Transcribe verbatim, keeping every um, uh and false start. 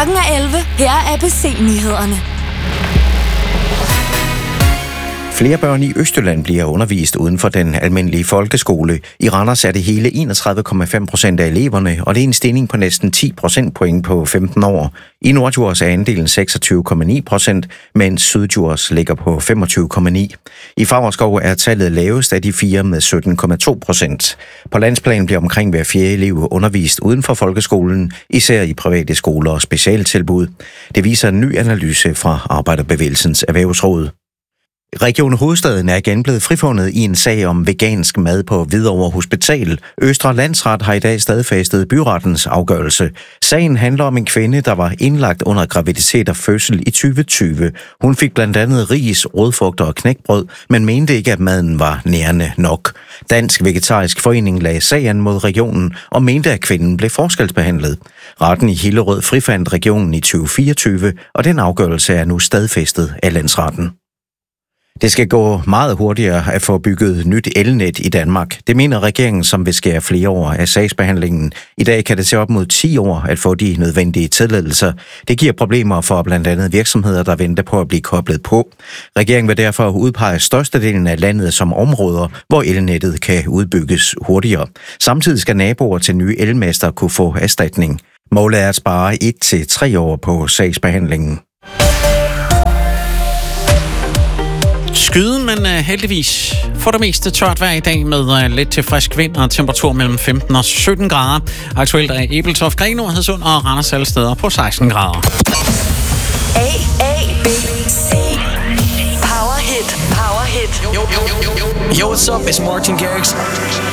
Klokken er elleve. Her er A B C-nyhederne. Flere børn i Østjylland bliver undervist uden for den almindelige folkeskole. I Randers er det hele enogtredive komma fem procent af eleverne, og det er en stigning på næsten ti procentpoint på femten år. I Norddjurs er andelen seksogtyve komma ni procent, mens Syddjurs ligger på femogtyve komma ni. I Favrskov er tallet lavest af de fire med sytten komma to procent. På landsplan bliver omkring hver fjerde elev undervist uden for folkeskolen, især i private skoler og specialtilbud. Det viser en ny analyse fra Arbejderbevægelsens Erhvervsråd. Region Hovedstaden er igen blevet frifundet i en sag om vegansk mad på Hvidovre Hospital. Østre Landsret har i dag stadfæstet byrettens afgørelse. Sagen handler om en kvinde, der var indlagt under graviditet og fødsel i tyve tyve. Hun fik blandt andet ris, rødfrugter og knækbrød, men mente ikke, at maden var nærende nok. Dansk Vegetarisk Forening lagde sagen mod regionen og mente, at kvinden blev forskelsbehandlet. Retten i Hillerød frifandt regionen i tyve fireogtyve, og den afgørelse er nu stadfæstet af landsretten. Det skal gå meget hurtigere at få bygget nyt elnet i Danmark. Det mener regeringen, som vil skære flere år af sagsbehandlingen. I dag kan det tage op mod ti år at få de nødvendige tilladelser. Det giver problemer for blandt andet virksomheder, der venter på at blive koblet på. Regeringen vil derfor udpege størstedelen af landet som områder, hvor elnettet kan udbygges hurtigere. Samtidig skal naboer til nye elmaster kunne få erstatning. Målet er at spare et til tre år på sagsbehandlingen. Skyde, men uh, heldigvis for det meste tørt vejr i dag med uh, lidt til frisk vind og temperatur mellem femten og sytten grader. Aktuelt er Ebeltoft, Grenaa, Hadsund og Randers alle steder på seksten grader. A, A, B, C. Power hit, power hit. Yo, yo, yo, yo. Yo, what's up? It's Martin Garrix.